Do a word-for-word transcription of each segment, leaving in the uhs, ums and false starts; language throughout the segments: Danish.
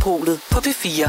Monopolet på P fire.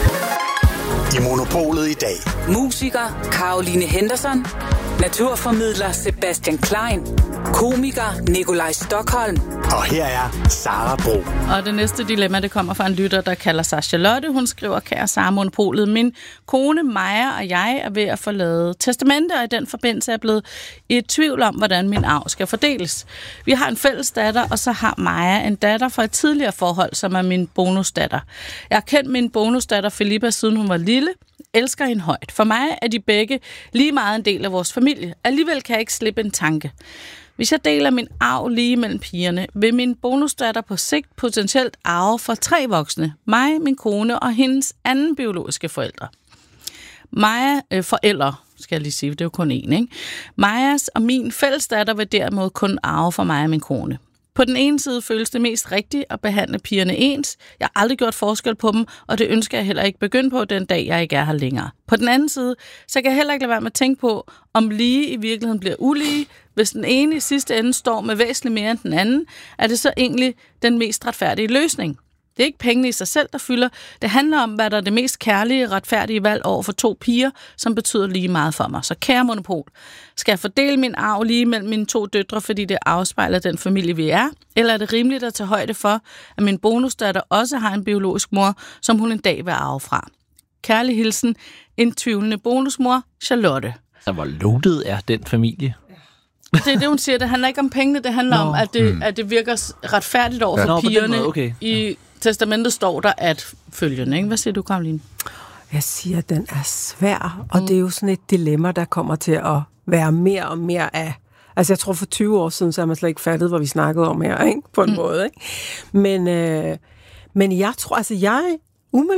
I Monopolet i dag. Musiker Caroline Henderson. Naturformidler Sebastian Klein. Komiker Nikolaj Stokholm. Og her er Sara Bro. Og det næste dilemma, det kommer fra en lytter, der kalder sig Charlotte. Hun skriver, kære Sara Monopolet, min kone Maja og jeg er ved at forlade testamente, og i den forbindelse er jeg blevet i tvivl om, hvordan min arv skal fordeles. Vi har en fælles datter, og så har Maja en datter fra et tidligere forhold, som er min bonusdatter. Jeg har kendt min bonusdatter Filippa, siden hun var lille. Elsker hende højt. For mig er de begge lige meget en del af vores familie. Alligevel kan jeg ikke slippe en tanke. Hvis jeg deler min arv lige mellem pigerne, vil min bonusdatter på sigt potentielt arve for tre voksne. Mig, min kone og hendes anden biologiske forældre. Maja, øh, forældre, skal jeg lige sige, det er jo kun én, ikke? Majas og min fællesdatter vil derimod kun arve for mig og min kone. På den ene side føles det mest rigtigt at behandle pigerne ens. Jeg har aldrig gjort forskel på dem, og det ønsker jeg heller ikke begynde på den dag, jeg ikke er her længere. På den anden side, så kan jeg heller ikke lade være med at tænke på, om lige i virkeligheden bliver ulige. Hvis den ene i sidste ende står med væsentligt mere end den anden, er det så egentlig den mest retfærdige løsning. Det er ikke pengene i sig selv, der fylder. Det handler om, hvad der er det mest kærlige, retfærdige valg over for to piger, som betyder lige meget for mig. Så kære Monopol, skal jeg fordele min arv lige mellem mine to døtre, fordi det afspejler den familie, vi er? Eller er det rimeligt at tage højde for, at min bonusdatter også har en biologisk mor, som hun en dag vil arve fra? Kærlig hilsen, en tvivlende bonusmor, Charlotte. Så hvor loaded er den familie? Det er det, hun siger. Det handler ikke om pengene. Det handler Nå. om, at det, mm. at det virker retfærdigt over for ja. pigerne. Nå, okay. I testamentet står der, at følgende. Ikke? Hvad siger du, Caroline? Jeg siger, at den er svær, og mm. det er jo sådan et dilemma, der kommer til at være mere og mere af. Altså, jeg tror for tyve år siden, så har man slet ikke fattet, hvad vi snakkede om her, ikke? På en mm. måde. Ikke? Men, øh, men jeg tror, altså jeg